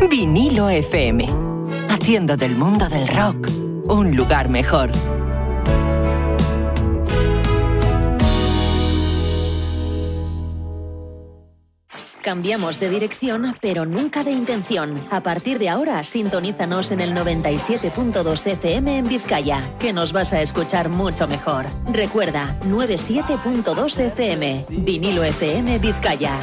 Vinilo FM, haciendo del mundo del rock un lugar mejor. Cambiamos de dirección, pero nunca de intención. A partir de ahora, sintonízanos en el 97.2 FM en Vizcaya, que nos vas a escuchar mucho mejor. Recuerda, 97.2 FM, Vinilo FM Vizcaya.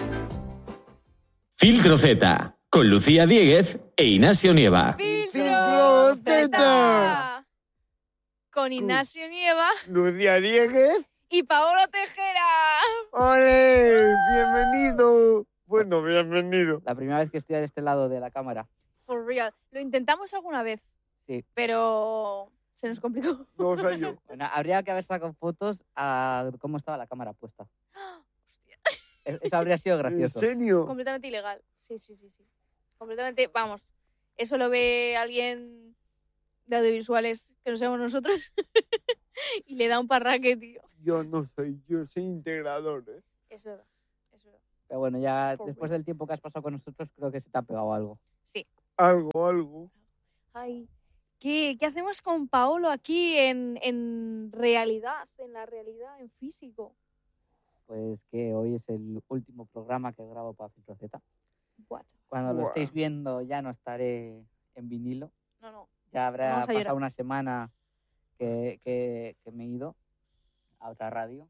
Filtro Z, con Lucía Diéguez e Ignacio Nieva. ¡Filtro Z! Con Ignacio Nieva, Lucía Diéguez y Paolo Tejera. ¡Ole! ¡Bienvenido! Bueno, bienvenido. La primera vez que estoy a este lado de la cámara. For real. Lo intentamos alguna vez. Sí. Pero se nos complicó. No sé yo. Bueno, habría que haber sacado fotos a cómo estaba la cámara puesta. Hostia. Eso habría sido ¿En gracioso. serio? Completamente ilegal. Sí. Completamente, vamos. Eso lo ve alguien de audiovisuales que no seamos nosotros y le da un parraque, tío. Yo no soy, yo soy integrador, ¿eh? Eso. Pero bueno, ya For después real. del tiempo que has pasado con nosotros, creo que se te ha pegado algo. Sí. Algo. Ay, ¿qué hacemos con Paolo aquí en realidad, en la realidad, en físico? Pues que hoy es el último programa que grabo para Filtro Z. What? Cuando lo Buah. estéis viendo ya no estaré en vinilo. No. Ya habrá Vamos a llorar. pasado una semana que me he ido a otra radio.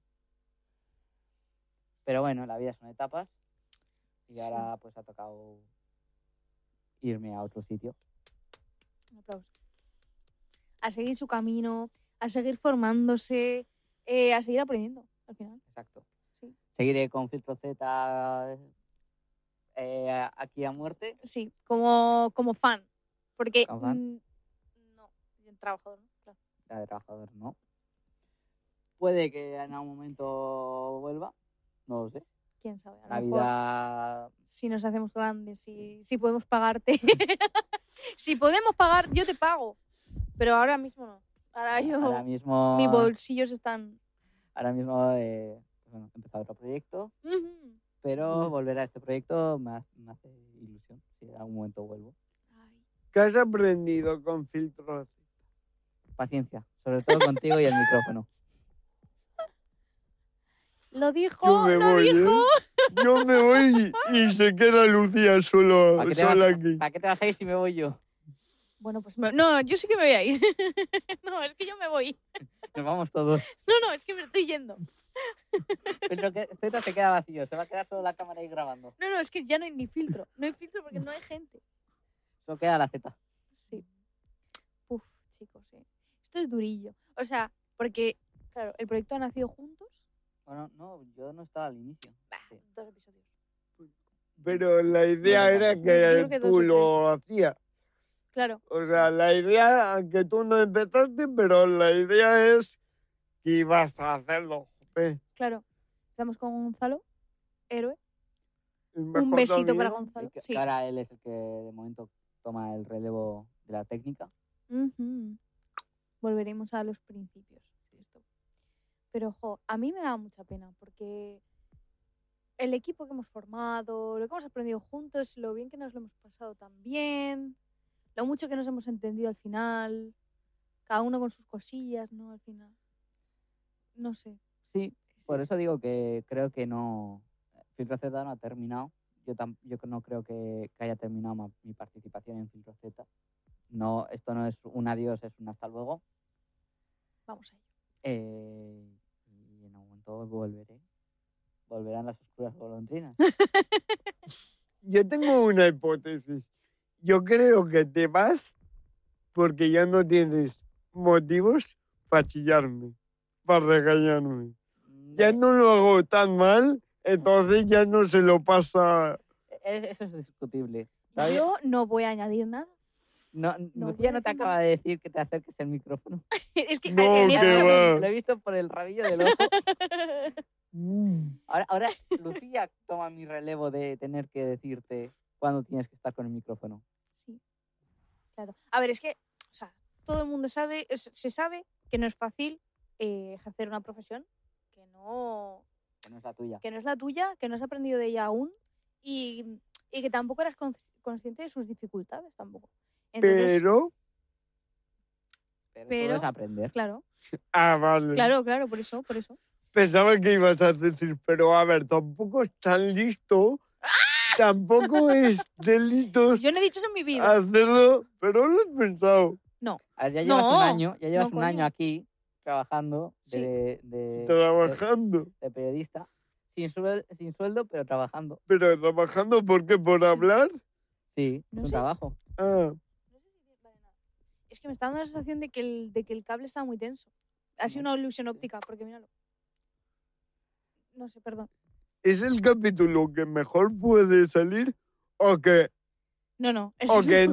Pero bueno, la vida son etapas. Y Sí. ahora pues ha tocado irme a otro sitio. Un aplauso. A seguir su camino, a seguir formándose, a seguir aprendiendo, al final. Exacto. Sí. Seguiré con Filtro Z aquí a muerte. Sí, como fan. Porque ¿Como fan? no, el trabajador, ¿no? Claro. La de trabajador no. Puede que en algún momento vuelva. No lo sé. Quién sabe. A lo La mejor, vida... si nos hacemos grandes, si podemos pagarte. Si podemos pagar, yo te pago. Pero ahora mismo no. Ahora mismo... Mis bolsillos están... Ahora mismo bueno, he empezado otro proyecto. Ujú. Pero volver a este proyecto me hace ilusión. Si en algún momento vuelvo. Ay. ¿Qué has aprendido con filtros? Paciencia. Sobre todo contigo y el micrófono. Lo dijo, Yo me lo voy, dijo. Yo me voy y se queda Lucía sola aquí. ¿Para qué te vas a ir si me voy yo? Bueno, pues no, yo sí que me voy a ir. No, es que yo me voy. Nos vamos todos. No, es que me estoy yendo. Pero que Z se queda vacío. Se va a quedar solo la cámara ahí grabando. No, es que ya no hay ni filtro. No hay filtro porque no hay gente. Solo queda la Z. Sí. Uf, chicos, esto es durillo. O sea, porque, claro, el proyecto ha nacido juntos. Bueno, no, yo no estaba al inicio. Sí. 2 episodios. Pero la idea Bueno, era yo creo que que 2 tú o lo hacías. Claro. O sea, la idea, que tú no empezaste, pero la idea es que ibas a hacerlo. jope. Claro. Empezamos con Gonzalo, héroe. El Un mejor besito amigo. para Gonzalo. Que Sí. ahora él es el que de momento toma el relevo de la técnica. Ujú. Volveremos a los principios de esto. Pero, a mí me da mucha pena porque el equipo que hemos formado, lo que hemos aprendido juntos, lo bien que nos lo hemos pasado también, lo mucho que nos hemos entendido al final, cada uno con sus cosillas, ¿no? Al final. No sé. Sí, por eso digo que creo que no. Filtro Z no ha terminado. Yo no creo que haya terminado mi participación en Filtro Z. No, esto no es un adiós, es un hasta luego. Vamos allá. Y en algún momento volveré. Volverán las oscuras golondrinas. Yo tengo una hipótesis. Yo creo que te vas porque ya no tienes motivos para chillarme, para regañarme. Ya no lo hago tan mal, entonces ya no se lo pasa. Eso es discutible. ¿sabes? Yo no voy a añadir nada. No, No Lucía voy a no te decir acaba de decir que te acerques el micrófono. Es que No, en que este va. segundo. Lo he visto por el rabillo del ojo. Mm. Ahora Lucía toma mi relevo de tener que decirte cuándo tienes que estar con el micrófono. Sí, claro. A ver, es que, o sea, todo el mundo sabe, se sabe que no es fácil ejercer una profesión Que no es la tuya. que no es la tuya, que no has aprendido de ella aún. Y y que tampoco eras consciente de sus dificultades tampoco. Entonces, Pero... Pero Pero- todo es aprender. claro, vale. claro, por eso. Pensaba que ibas a decir, pero a ver, tampoco es tan listo. Tampoco es de listos Yo no he dicho eso en mi vida. hacerlo, pero lo he pensado. A ver, ya llevas No, un año, no, un año coño. aquí trabajando Sí. Trabajando. de periodista, sin sueldo, pero trabajando. Pero trabajando, ¿por qué? ¿Por hablar? Sí, No es un sé. trabajo. Ah, Es que me está dando la sensación de que el cable está muy tenso. Ha sido una ilusión óptica, porque míralo. No sé, perdón. ¿es el capítulo que mejor puede salir o que No, es... o que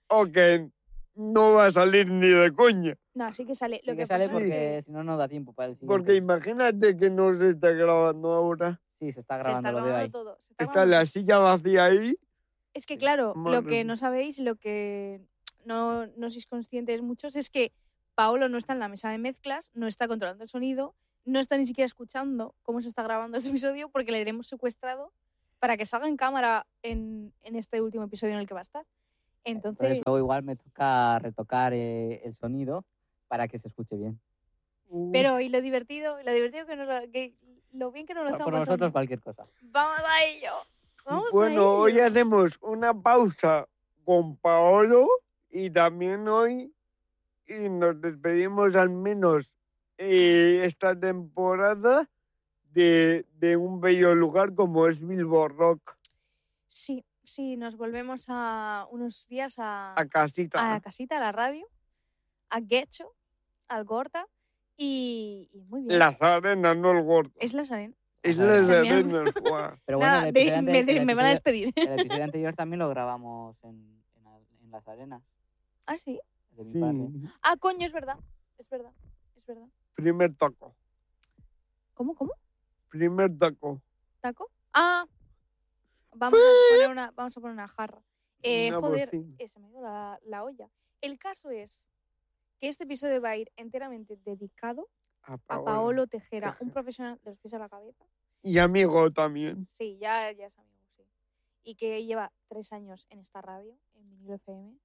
no va a salir ni de coña? No, sí que sale. Sí Lo que que sale pasa es porque que si no, no da tiempo para el siguiente. Porque imagínate que no se está grabando ahora. Sí, se está se grabando, está lo veo grabando ahí. todo. se está Está grabando la todo. silla vacía ahí. Es que claro, Madre lo que mía. no sabéis, lo que no sois conscientes muchos, es que Paolo no está en la mesa de mezclas, no está controlando el sonido, no está ni siquiera escuchando cómo se está grabando este episodio porque le hemos secuestrado para que salga en cámara en este último episodio en el que va a estar. Entonces, Entonces luego igual me toca retocar el sonido para que se escuche bien. pero y lo divertido que lo bien que nos lo Por estamos nosotros pasando. cualquier cosa. Vamos a ello. Vamos a Bueno, hoy ello. hacemos una pausa con Paolo y también hoy y nos despedimos al menos esta temporada de un bello lugar como es Bilbo Rock, Sí, nos volvemos a unos días a a casita. la casita, a la radio, a Guecho, al Gorta y muy bien. Las arenas, no el gordo. Es Las Arenas. Es Las las También. arenas, guau. Pero bueno, Nada, el episodio me van a despedir. el episodio anterior también lo grabamos en las arenas Ah, sí. de mi Sí, padre. Ah, coño, es verdad. Es verdad. primer taco. ¿Cómo? Primer taco. ¿Taco? Ah, vamos a poner una jarra. Una Joder, bocina. se me ha ido la olla. El caso es que este episodio va a ir enteramente dedicado A a Paolo Tejera, un profesional de los pies a la cabeza. Y amigo también. Sí, ya es amigo, sí. Y que lleva 3 años en esta radio, en Vinilo FM.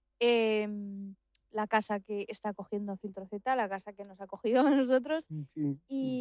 La casa que está acogiendo a Filtro Z, la casa que nos ha acogido a nosotros. Sí.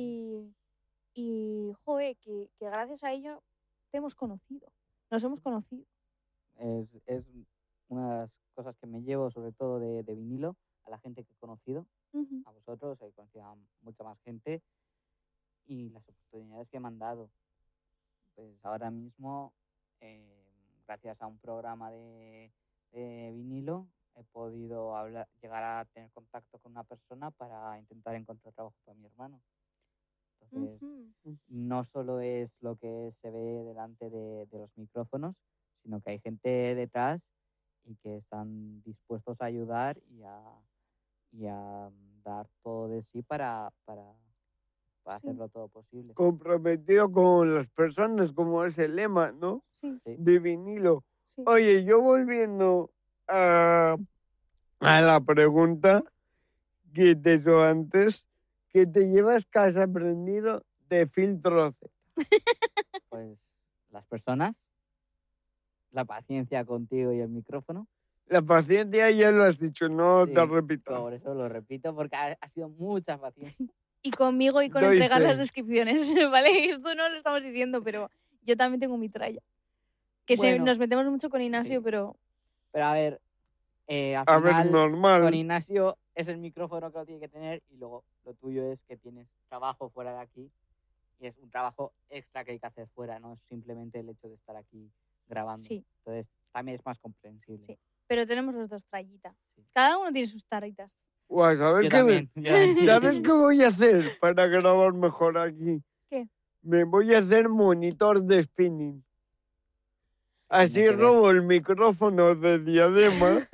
Y joder, que gracias a ello te hemos conocido. Nos hemos conocido. Es una de las cosas que me llevo sobre todo de vinilo, a la gente que he conocido, Ujú. a vosotros, he conocido a mucha más gente y las oportunidades que me han dado. Pues ahora mismo, gracias a un programa de vinilo, he podido llegar a tener contacto con una persona para intentar encontrar trabajo para mi hermano. Entonces, Ujú. no solo es lo que se ve delante de los micrófonos, sino que hay gente detrás y que están dispuestos a ayudar y a dar todo de sí para Sí. hacerlo todo posible. Comprometido con las personas, como es el lema, ¿no? Sí, Sí. De vinilo. sí. Oye, yo volviendo a la pregunta que te he hecho antes, que te llevas casa aprendido de Filtro Z. Pues las personas, la paciencia contigo y el micrófono. La paciencia ya lo has dicho, no Sí, te repitas. Por eso lo repito, porque ha sido mucha paciencia. Y conmigo y con Doy entregar fe. las descripciones, ¿vale? Esto no lo estamos diciendo, pero yo también tengo mi tralla. Que Bueno, nos metemos mucho con Ignacio, sí. pero Pero a ver, al A ver, final, normal. con Ignacio es el micrófono que lo tiene que tener y luego lo tuyo es que tienes trabajo fuera de aquí y es un trabajo extra que hay que hacer fuera, no es simplemente el hecho de estar aquí grabando. sí. Entonces también es más comprensible. Sí. Pero tenemos los dos trallitas. Sí. Cada uno tiene sus tarritas. Guau, ¿sabes Yo qué? también. yo también. ¿Sabes qué voy a hacer para grabar mejor aquí? ¿Qué? Me voy a hacer monitor de spinning. Así Tiene que ver. robo el micrófono de diadema.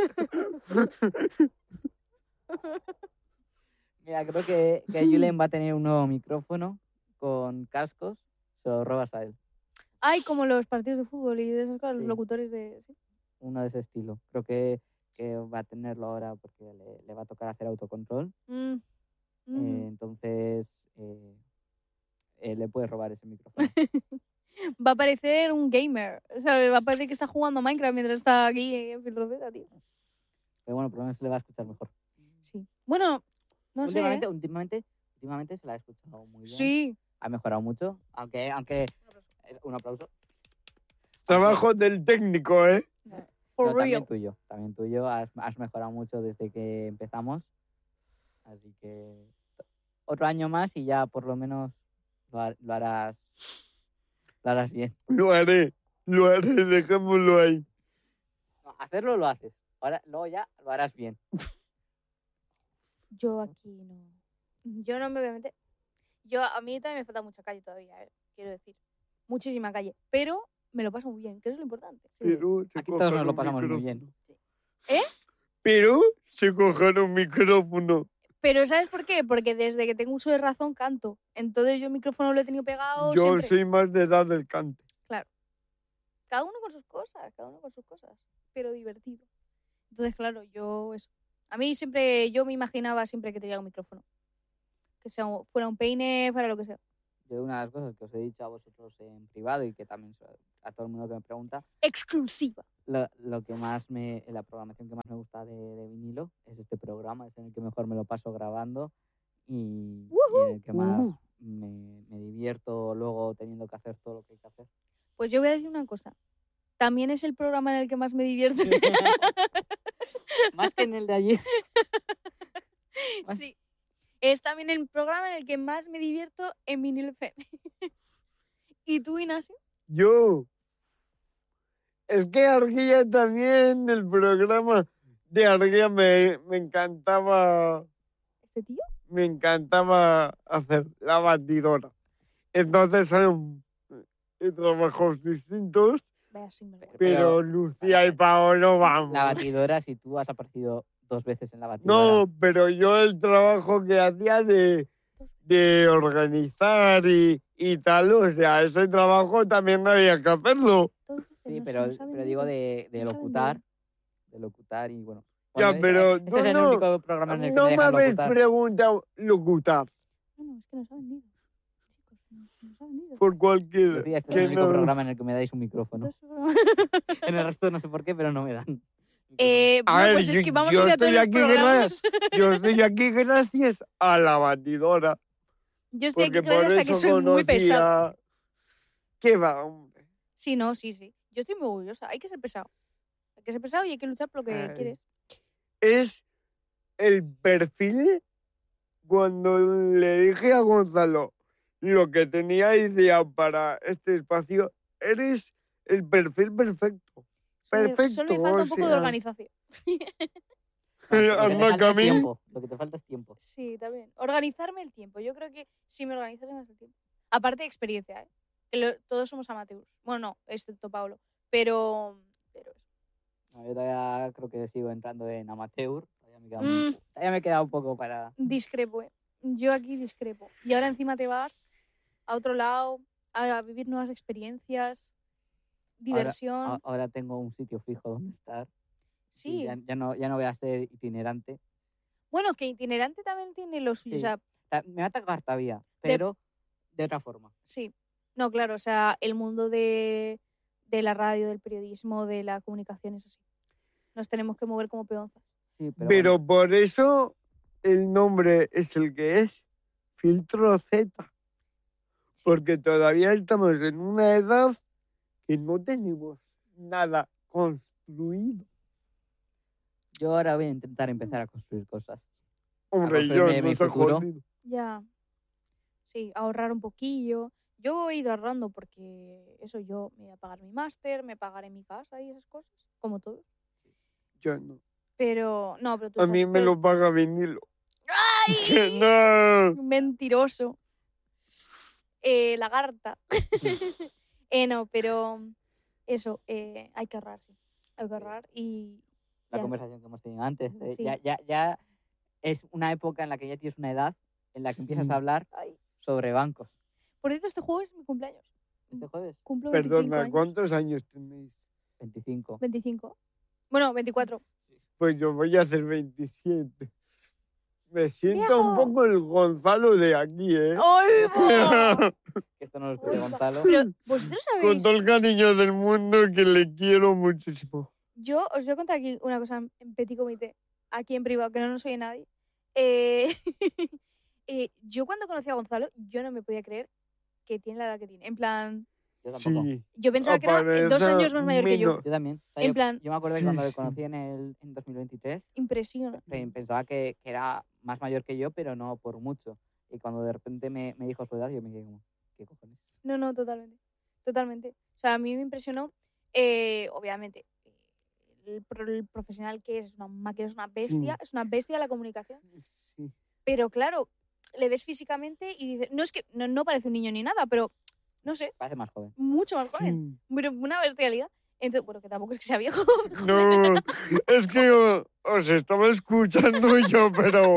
Mira, creo que Julen va a tener un nuevo micrófono con cascos, se lo robas a él. Ay, como los partidos de fútbol y de esos cosas, los Sí. locutores de... sí. Uno de ese estilo. Creo que va a tenerlo ahora porque le va a tocar hacer autocontrol. Mm. Ujú. Entonces, le puedes robar ese micrófono. Va a parecer un gamer. O sea, va a parecer que está jugando a Minecraft mientras está aquí en Filtro Z, tío. Pero bueno, por lo menos se le va a escuchar mejor. Sí. Bueno, no sé. Últimamente se la ha escuchado muy bien. Sí. Ha mejorado mucho, aunque un aplauso. Trabajo del técnico, ¿eh? For No, real. también tuyo, has mejorado mucho desde que empezamos. Así que otro año más y ya por lo menos lo harás bien. Lo haré, dejémoslo ahí. No, hacerlo lo haces. Ahora, luego ya lo harás bien. Yo aquí no. Yo no me voy a meter. A mí también me falta mucha calle todavía, quiero decir. Muchísima calle. Pero me lo paso muy bien, que eso es lo importante. Pero se Aquí todos nos cojan lo un pasamos muy micrófono. bien. ¿Eh? Pero se cojan un micrófono. Pero ¿sabes por qué? Porque desde que tengo uso de razón canto. Entonces yo el micrófono lo he tenido pegado Yo siempre. soy más de dar el cante. Cada uno con sus cosas. Pero divertido. Entonces, claro, a mí siempre, yo me imaginaba siempre que tenía un micrófono. Que fuera un peine, fuera lo que sea. Yo una de las cosas que os he dicho a vosotros en privado y que también a todo el mundo que me pregunta, Exclusiva. lo que más la programación que más me gusta de vinilo es este programa, es en el que mejor me lo paso grabando y en el que más me divierto luego teniendo que hacer todo lo que hay que hacer. Pues yo voy a decir una cosa. También es el programa en el que más me divierto. Más que en el de allí. Sí. Es también el programa en el que más me divierto en Vinilo FM. ¿Y tú, Ignacio? Yo. Es que Arguilla también, el programa de Arguilla me encantaba. ¿Este tío? Me encantaba hacer la batidora. Entonces son trabajos distintos, Vaya sinvergüenza. pero Lucía y Paolo vamos. La batidora, si tú has aparecido 2 veces en la batidora. No, pero yo el trabajo que hacía de organizar y tal, o sea, ese trabajo también había que hacerlo. Sí, pero digo de locutar. De locutar y bueno. Ya, Bueno, pero este es el no, único programa en el que no me me dejan habéis locutar. preguntado locutar No, es que nos ha vendido. Chicos, nos ha vendido. por cualquiera. Lucía, este es que el único no- programa en el que me dais un micrófono. En el resto no sé por qué, pero no me dan. A Bueno, ver, pues es que vamos yo a ir a todos estoy los aquí programas. Yo estoy aquí gracias a la batidora. Yo estoy aquí Porque por gracias a que eso soy muy pesado. conocía... ¿Qué va, hombre? Sí, no, sí. Yo estoy muy orgullosa. Hay que ser pesado. Hay que ser pesado y hay que luchar por lo que Ay. quieres. Es el perfil cuando le dije a Gonzalo lo que tenía idea para este espacio, eres el perfil perfecto. Perfecto. Solo me falta un poco de sea. organización. Anda, Camín. Lo que te falta es tiempo. Sí, también. Organizarme el tiempo. Yo creo que si me organizase más el tiempo. Aparte de experiencia, ¿eh? Que todos somos amateurs. Bueno, no, excepto Pablo. Pero eso. No, yo todavía creo que sigo entrando en amateur. Todavía me queda un poco para... Discrepo, ¿eh? Yo aquí discrepo. Y ahora encima te vas a otro lado a vivir nuevas experiencias, diversión. Ahora tengo un sitio fijo donde estar. Sí. Y ya no voy a ser itinerante. Bueno, que itinerante también tiene lo suyo. Sí. O sea, Me va a tocar todavía, pero de otra forma. sí. No, claro, o sea, el mundo de la radio, del periodismo, de la comunicación es así. Nos tenemos que mover como peonzas. Sí, Pero bueno. por eso el nombre es el que es, Filtro Z. Porque todavía estamos en una edad que no tenemos nada construido. Yo ahora voy a intentar empezar a construir cosas. Hombre, yo construirme no mi sé futuro. jodido. Ya. Sí, ahorrar un poquillo. Yo he ido ahorrando porque eso, yo me voy a pagar mi máster, me pagaré mi casa y esas cosas, como todos. Yo no. Pero, no, pero tú A mí estás me lo paga vinilo. ¡Ay! ¡No! Mentiroso. Lagarta. No, pero eso, hay que ahorrar, sí. Hay que ahorrar y... La ya. conversación que hemos tenido antes. Sí. Ya es una época en la que ya tienes una edad en la que empiezas a hablar Ay. sobre bancos. Por cierto, este jueves es mi cumpleaños. ¿Este jueves? Cumplo 25 Perdona, años. ¿cuántos años tenéis? 25. 25. Bueno, 24. Pues yo voy a ser 27. Me siento ¡Viejo! un poco el Gonzalo de aquí, ¿eh? ¡Ay, va! Que esto no lo escuche Gonzalo. Pero vosotros Con sabéis, todo el cariño del mundo que le quiero muchísimo. yo os voy a contar aquí una cosa en petit comité, aquí en privado, que no nos oye nadie. Eh, yo cuando conocí a Gonzalo, yo no me podía creer que tiene la edad que tiene. En plan, Yo tampoco. Sí. yo pensaba que era 2 Aparece años más mayor que yo. menos. Yo también. O sea, En yo, plan- yo me acuerdo que Sí, cuando lo sí. conocí en 2023, Impresiona. pensaba que era más mayor que yo, pero no por mucho. Y cuando de repente me dijo su edad, yo me quedé como, ¿qué cojones? No, totalmente. Totalmente. O sea, a mí me impresionó, obviamente, el profesional que es una máquina, es una bestia, es una bestia de la comunicación. Sí. Pero claro, le ves físicamente y dices, no es que no parece un niño ni nada, pero no sé, Parece más joven. mucho más joven. Sí. Pero una bestialidad. Entonces, bueno, que tampoco es que sea viejo. No, es que os estaba escuchando yo, pero...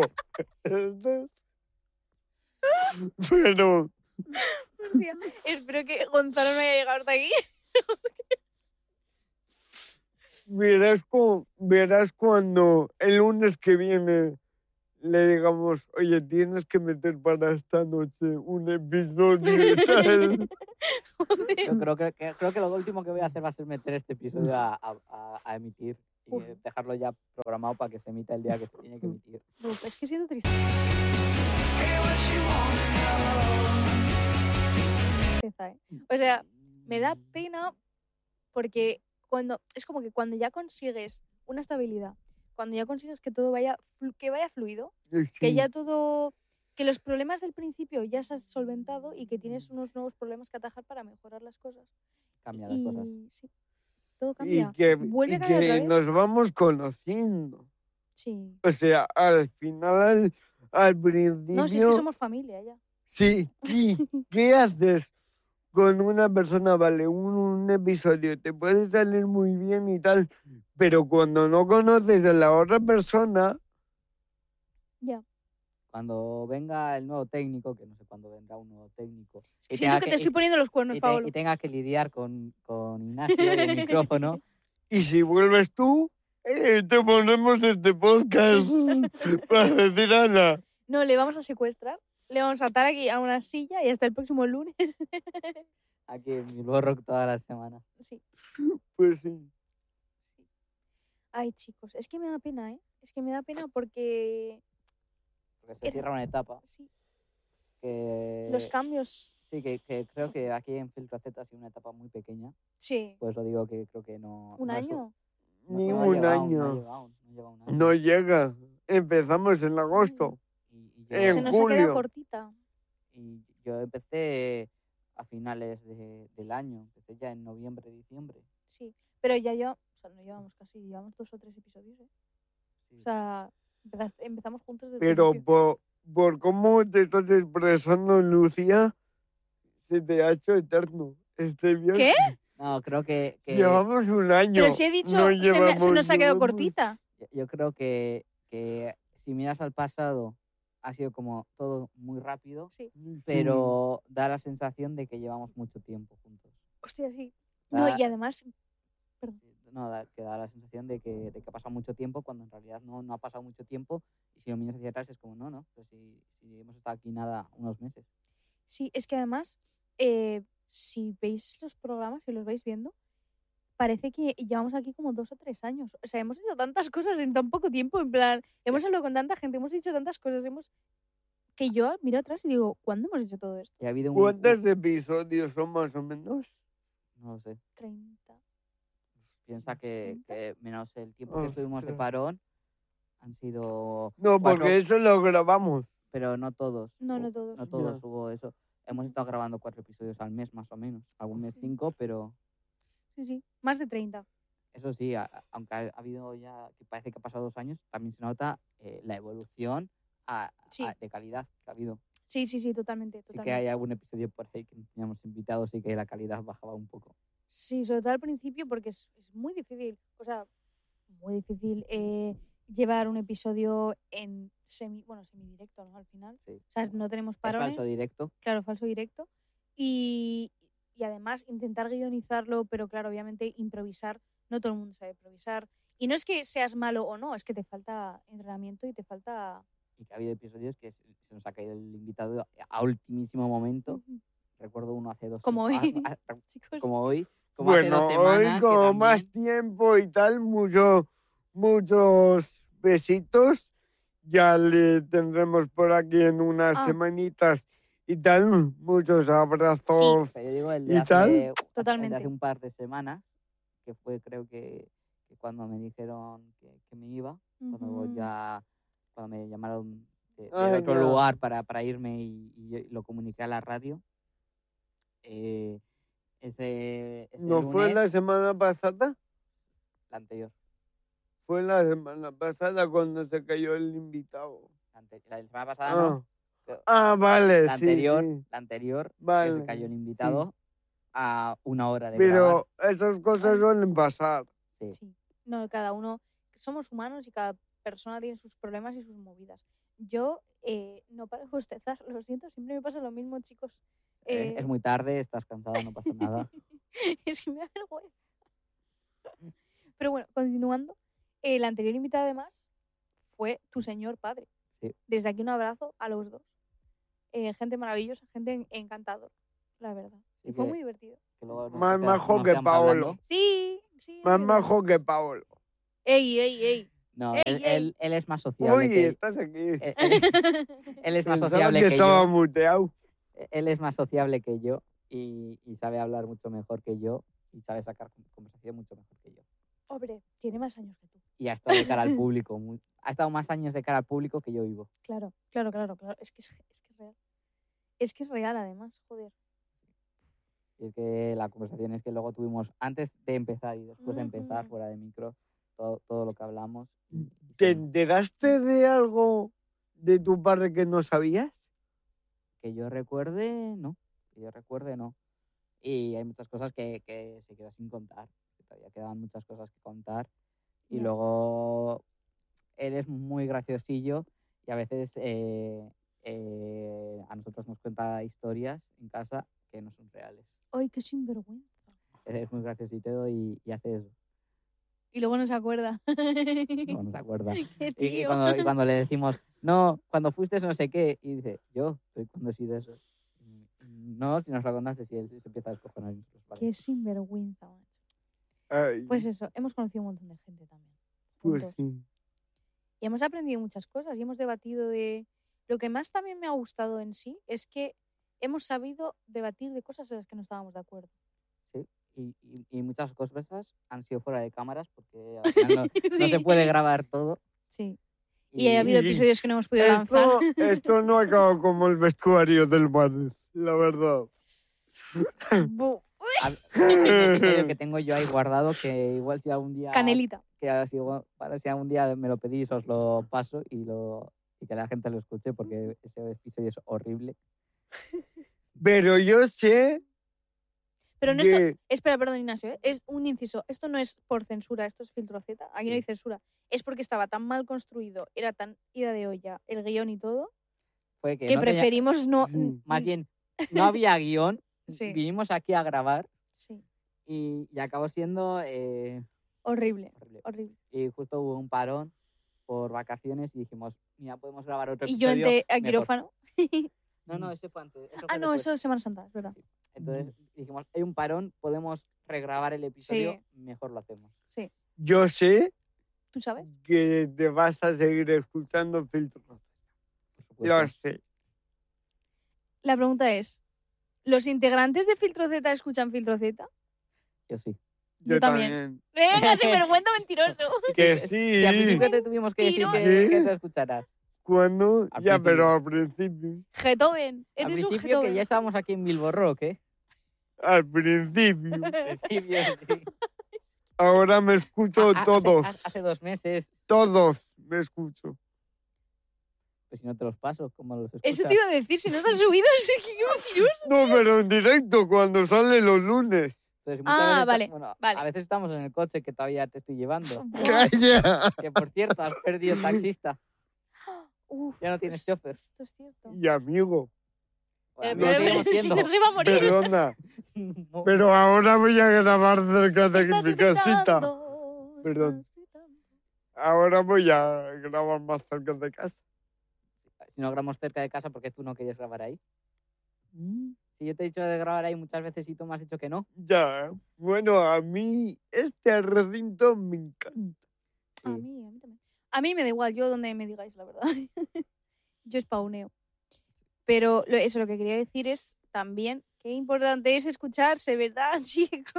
Pero Hostia, espero que Gonzalo no haya llegado hasta aquí. verás cuando el lunes que viene le digamos, oye, tienes que meter para esta noche un episodio y tal. Yo creo que lo último que voy a hacer va a ser meter este episodio a emitir y Uf. dejarlo ya programado para que se emita el día que se tiene que emitir. Uf, es que siento triste. Tristeza, ¿eh? O sea, me da pena porque es como que cuando ya consigues una estabilidad, cuando ya consigues que todo vaya fluido, que ya todo, que los problemas del principio ya se han solventado y que tienes unos nuevos problemas que atajar para mejorar las cosas. Cambia las cosas. Sí, todo Y cambia. que, Vuelve a y cambiar otra que vez. nos vamos conociendo. Sí. O sea, al final, al principio... No, si es que somos familia ya. Sí, ¿qué haces con una persona? Vale, un episodio te puede salir muy bien y tal, pero cuando no conoces a la otra persona, Ya. Cuando venga el nuevo técnico, que no sé cuándo vendrá un nuevo técnico, y Siento tenga que te estoy poniendo los cuernos, Pablo. y tenga que lidiar con Ignacio y el micrófono, y si vuelves tú, te ponemos este podcast para decir, Ana. No, le vamos a secuestrar, le vamos a atar aquí a una silla y hasta el próximo lunes. aquí en Bilbao Rock toda la semana. Sí. Pues sí. Ay, chicos, es que me da pena, ¿eh? Es que me da pena porque Porque se cierra una etapa sí, que... los cambios, Sí, que creo que aquí en Filtro Z ha sido una etapa muy pequeña. sí. Por eso digo que creo que no... ¿Un no es año? Ni no ha un llegado, año. No ha llegado un año. No llega. Empezamos en agosto. Y En Se nos ha julio. quedado cortita. Y yo empecé a finales del año, empecé ya en noviembre, diciembre. Sí. Pero ya yo, o sea, no llevamos casi, llevamos 2 o 3 episodios, ¿eh? Sí. O sea, empezamos juntos desde el Pero principio. por cómo te estás expresando, Lucía, se te ha hecho eterno este viaje. ¿Qué? No, creo que Llevamos un año. Pero si he dicho, no se nos ha quedado llevamos- cortita. yo creo que si miras al pasado ha sido como todo muy rápido, Sí. Sí. pero da la sensación de que llevamos mucho tiempo juntos. Hostia, sí. No, Da- y además, No, que da la sensación de que ha pasado mucho tiempo cuando en realidad no ha pasado mucho tiempo y si lo miras hacia atrás es como, no, pues si hemos estado aquí nada, unos meses. sí, es que además, si veis los programas, si los vais viendo, parece que llevamos aquí como 2 o 3 años. O sea, hemos hecho tantas cosas en tan poco tiempo, en plan, hemos hablado con tanta gente, hemos dicho tantas cosas, que yo miro atrás y digo, ¿cuándo hemos hecho todo esto? Y ha habido ¿Cuántos episodios son más o menos? no lo sé, 30. piensa que menos el tiempo Oh, que estuvimos de Ostras. parón han sido No, cuatro, porque eso lo grabamos. pero no todos. No, no todos. No todos Ya. hubo eso. Hemos estado grabando 4 episodios al mes más o menos, algún mes Sí. 5, pero Sí, sí, más de 30. eso sí, aunque ha habido ya, que parece que ha pasado 2 años, también se nota la evolución Sí. de calidad que ha habido. Sí, totalmente. Sí que hay algún episodio por ahí que teníamos invitados y que la calidad bajaba un poco. Sí, sobre todo al principio, porque es muy difícil, o sea, muy difícil llevar un episodio en semidirecto, ¿no? Al final. Sí. O sea, no tenemos Es parones. falso directo. Claro, falso directo. Y además intentar guionizarlo, pero claro, obviamente improvisar. No todo el mundo sabe improvisar. Y no es que seas malo o no, es que te falta entrenamiento y te falta y que ha habido episodios que se nos ha caído el invitado a ultimísimo momento. Recuerdo uno hace 2 Como hoy, chicos. como hoy, como hace 2 Bueno, semanas. hoy que con más también- tiempo y tal, muchos besitos. Ya le tendremos por aquí en unas Ah. semanitas y tal. Muchos abrazos. Pero yo digo el ¿Y de hace, tal? el de Totalmente. hace un par de semanas, que fue creo que cuando me dijeron que me iba, Ujú. cuando me llamaron del Ah, otro ya. lugar para irme y lo comuniqué a la radio. Ese ¿No fue lunes, la semana pasada? la anterior, Fue la semana pasada cuando se cayó el invitado. la semana pasada no, pero Vale, la sí, anterior, sí. la anterior, que Vale, se cayó el sí. invitado a 1 hora de grabar. Pero esas cosas suelen pasar. Sí. Sí. No, cada uno, somos humanos y cada persona tiene sus problemas y sus movidas. Yo no paro de bostezar, lo siento, siempre me pasa lo mismo, chicos. Es muy tarde, estás cansada, no pasa nada. Es que me da vergüenza. Pero bueno, continuando, el anterior invitado además fue tu señor padre. Sí. Desde aquí un abrazo a los dos. Gente maravillosa, gente encantador, la verdad. Y Sí fue que- muy divertido. Que luego Más nos majo que quedamos Paolo. hablando. Sí, sí. es Más verdad. majo que Paolo. Ey, ey, ey. No, Ey, él es más sociable Uy, que estás aquí. él es más Pensaba sociable que que estaba yo. muteado. Él es más sociable que yo y sabe hablar mucho mejor que yo y sabe sacar conversación mucho mejor que yo. Hombre, tiene más años que tú. Y ha estado de cara al público. Ha estado más años de cara al público que yo vivo. Claro, claro, claro, claro. Es que es real. Es que es real, además, joder. Y es que la conversación es que luego tuvimos, antes de empezar y después de empezar, Ujú. fuera de micro, todo lo que hablamos. y ¿Te sí, enteraste de algo de tu padre que no sabías? que yo recuerde, no. Que yo recuerde, no. Y hay muchas cosas que se quedó sin contar. Que todavía quedaban muchas cosas que contar. Y Ya. luego él es muy graciosillo y a veces a nosotros nos cuenta historias en casa que no son reales. Ay, qué sinvergüenza. Es muy graciosito y hace eso. Y luego no se acuerda. No se acuerda. Qué Y tío. cuando le decimos, no, cuando fuiste no sé qué, y dice, yo, ¿cuándo he sido eso? No, si nos lo contaste, si él se empieza a descojonar. y nosotros, vale. Qué sinvergüenza, macho. Ay, Pues eso, hemos conocido un montón de gente también. pues juntos. sí. Y hemos aprendido muchas cosas y hemos debatido de... Lo que más también me ha gustado en sí es que hemos sabido debatir de cosas en las que no estábamos de acuerdo. Sí. Y muchas cosas han sido fuera de cámaras porque al final no se puede grabar todo. Sí. Y ha habido Y- episodios que no hemos podido lanzar. Esto no ha acabado como el vestuario del Madrid, la verdad. Bu- Hay un episodio que tengo yo ahí guardado que igual si algún día Canelita. si algún día me lo pedís os lo paso y que la gente lo escuche porque ese episodio es horrible. Pero yo sé Pero no esto... que... Espera, perdón, Ignacio. Es un inciso. Esto no es por censura, esto es filtro Z. Aquí no hay Sí. censura. Es porque estaba tan mal construido, era tan ida de olla el guión y todo, Fue que no tenía- preferimos no... Sí. más bien no había guión, Sí. vinimos aquí a grabar Sí. y acabó siendo Horrible, horrible. horrible. Y justo hubo un parón por vacaciones y dijimos, mira, podemos grabar otro Y yo episodio. entré al mejor". quirófano. No, ese fue antes. eso Ah, fue no, después. eso es Semana Santa, es verdad. Entonces dijimos, hay un parón, podemos regrabar el episodio, Sí. mejor lo hacemos. Sí. Yo sé ¿Tú sabes? que te vas a seguir escuchando filtros. Por Lo supuesto. sé. La pregunta es, ¿los integrantes de Filtro Z escuchan Filtro Z? Yo sí. Yo también. también. Venga, sinvergüenza mentiroso. Que Sí, al sí. principio te tuvimos que decir Mentiro. que Sí. te escucharás. ¿Cuándo? Al Ya, principio. pero al principio. Beethoven. Al Eres un principio que Beethoven. ya estábamos aquí en Bilbo Rock, ¿eh? Al principio. Al principio, sí. Ahora me escucho todos. Hace 2 meses, Todos me escucho. pues si no te los paso, ¿cómo los escuchas? Eso te iba a decir, si no te has subido, sí que qué mentiroso. No, pero en directo, cuando sale los lunes. Entonces, muchas Ah, veces vale, bueno, vale. a veces estamos en el coche que todavía te estoy llevando. ¡Calla! Que por cierto, has perdido taxista. Uf, Ya no tienes esto- chofer. Esto es cierto. Y amigo, Bueno, pero- seguimos si siendo. no se va a morir. perdona. Pero ahora voy a grabar cerca de Estás mi casita. gritando, Perdón. estás gritando. Ahora voy a grabar más cerca de casa. Si no grabamos cerca de casa, ¿por qué tú no querías grabar ahí? Mm, Si yo te he dicho de grabar ahí muchas veces y tú me has dicho que no. Ya, bueno, a mí este recinto me encanta. A mí también. A mí me da igual, yo donde me digáis, la verdad. Yo spawneo. Pero eso lo que quería decir es también qué importante es escucharse, ¿verdad, chicos?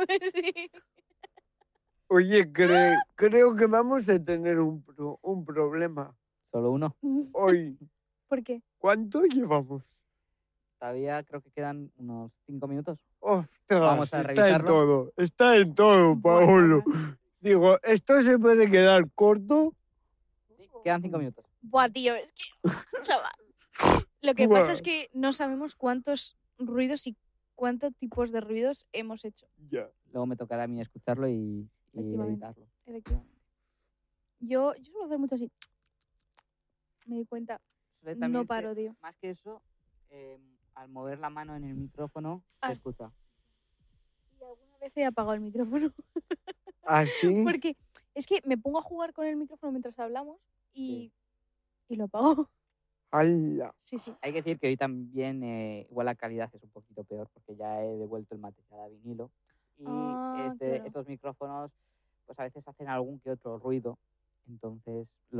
Oye, creo que vamos a tener un problema Solo uno. hoy. ¿Por qué? ¿Cuánto llevamos? Todavía creo que quedan unos 5 minutos. Ostras, Vamos a está en revisarlo. todo, está en todo, Buah, Paolo. chaval. Digo, ¿esto se puede quedar corto? Sí, quedan 5 minutos. Buah, tío, es que, chaval. Lo que pasa es que no sabemos cuántos ruidos y cuántos tipos de ruidos hemos hecho, Ya. Luego me tocará a mí escucharlo y Efectivamente. editarlo. efectivamente. Yo suelo hacer mucho así. Me di cuenta. Suele No también ser- paro, tío. Más que eso, al mover la mano en el micrófono, Ah. se escucha. Y alguna vez he apagado el micrófono. ¿Así? Porque es que me pongo a jugar con el micrófono mientras hablamos y lo apago. ¡Hala! Sí, sí. Hay que decir que hoy también igual la calidad es un poquito peor porque ya he devuelto el material a vinilo y Ah, claro. estos micrófonos pues a veces hacen algún que otro ruido, entonces